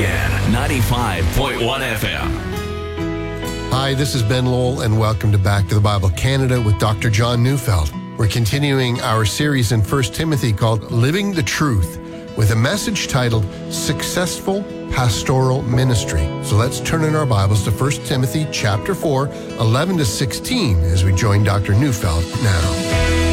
EWTN 95.1 FM. Hi, this is Ben Lowell, and welcome to Back to the Bible Canada with Dr. John Neufeld. We're continuing our series in 1 Timothy called Living the Truth, with a message titled Successful Pastoral Ministry. So let's turn in our Bibles to 1 Timothy chapter 4, 11 to 16, as we join Dr. Neufeld now.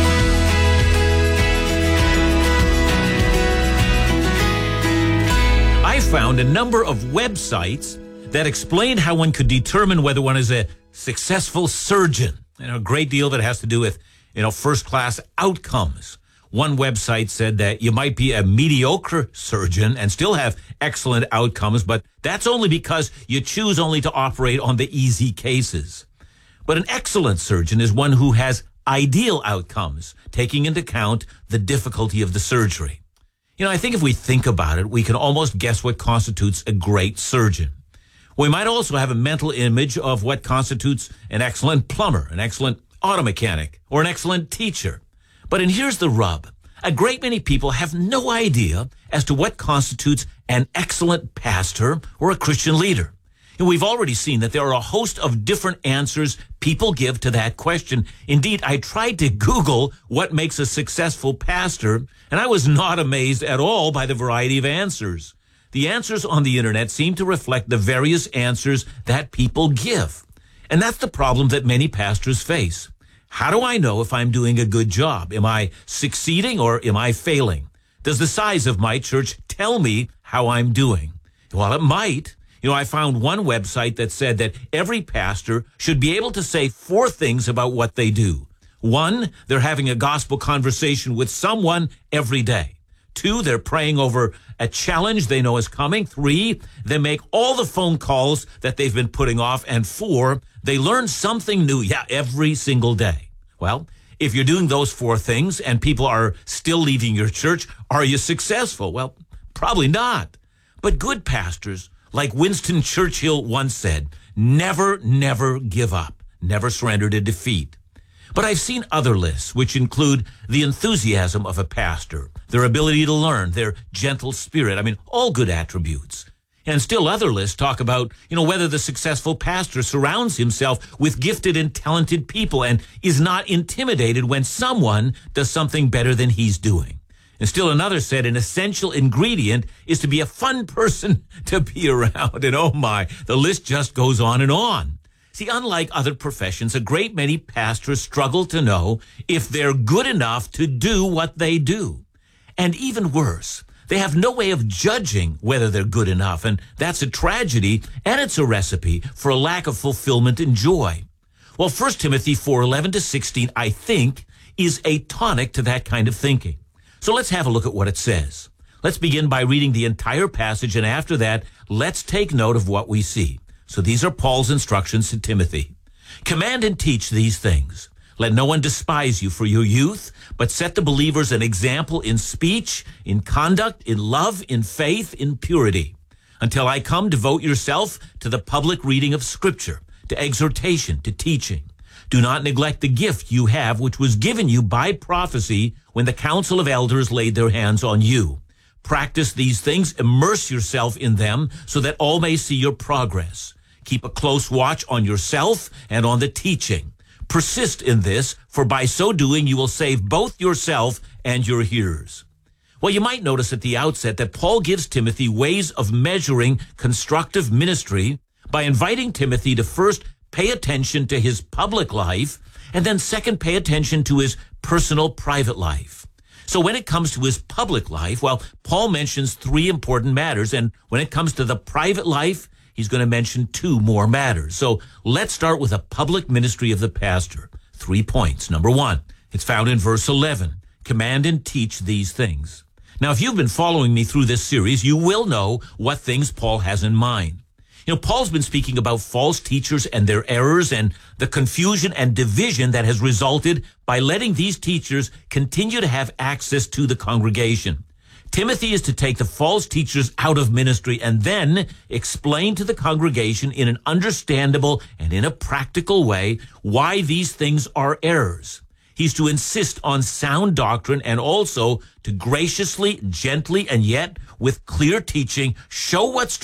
I found a number of websites that explain how one could determine whether one is a successful surgeon. A great deal of it has to do with, first-class outcomes. One website said that you might be a mediocre surgeon and still have excellent outcomes, but that's only because you choose only to operate on the easy cases. But an excellent surgeon is one who has ideal outcomes, taking into account the difficulty of the surgery. I think if we think about it, we can almost guess what constitutes a great surgeon. We might also have a mental image of what constitutes an excellent plumber, an excellent auto mechanic, or an excellent teacher. And here's the rub. A great many people have no idea as to what constitutes an excellent pastor or a Christian leader. And we've already seen that there are a host of different answers people give to that question. Indeed, I tried to Google what makes a successful pastor, and I was not amazed at all by the variety of answers. The answers on the internet seem to reflect the various answers that people give. And that's the problem that many pastors face. How do I know if I'm doing a good job? Am I succeeding or am I failing? Does the size of my church tell me how I'm doing? Well, it might. I found one website that said that every pastor should be able to say 4 things about what they do. 1, they're having a gospel conversation with someone every day. 2, they're praying over a challenge they know is coming. 3, they make all the phone calls that they've been putting off. And 4, they learn something new, every single day. Well, if you're doing those 4 things and people are still leaving your church, are you successful? Well, probably not. But good pastors, like Winston Churchill once said, never give up, never surrender to defeat. But I've seen other lists, which include the enthusiasm of a pastor, their ability to learn, their gentle spirit. All good attributes. And still other lists talk about, whether the successful pastor surrounds himself with gifted and talented people and is not intimidated when someone does something better than he's doing. And still another said an essential ingredient is to be a fun person to be around. And oh my, the list just goes on and on. See, unlike other professions, a great many pastors struggle to know if they're good enough to do what they do. And even worse, they have no way of judging whether they're good enough. And that's a tragedy, and it's a recipe for a lack of fulfillment and joy. Well, 1 Timothy 4:11 to 16, I think, is a tonic to that kind of thinking. So let's have a look at what it says. Let's begin by reading the entire passage, and after that, let's take note of what we see. So these are Paul's instructions to Timothy. Command and teach these things. Let no one despise you for your youth, but set the believers an example in speech, in conduct, in love, in faith, in purity. Until I come, devote yourself to the public reading of Scripture, to exhortation, to teaching. Do not neglect the gift you have, which was given you by prophecy when the council of elders laid their hands on you. Practice these things, immerse yourself in them, so that all may see your progress. Keep a close watch on yourself and on the teaching. Persist in this, for by so doing you will save both yourself and your hearers. Well, you might notice at the outset that Paul gives Timothy ways of measuring constructive ministry by inviting Timothy to first pay attention to his public life, and then second, pay attention to his personal private life. So when it comes to his public life, well, Paul mentions 3 important matters, and when it comes to the private life, he's going to mention 2 more matters. So let's start with a public ministry of the pastor. 3 points. Number 1, it's found in verse 11. Command and teach these things. Now, if you've been following me through this series, you will know what things Paul has in mind. Paul's been speaking about false teachers and their errors and the confusion and division that has resulted by letting these teachers continue to have access to the congregation. Timothy is to take the false teachers out of ministry and then explain to the congregation in an understandable and in a practical way why these things are errors. He's to insist on sound doctrine and also to graciously, gently, and yet with clear teaching show what's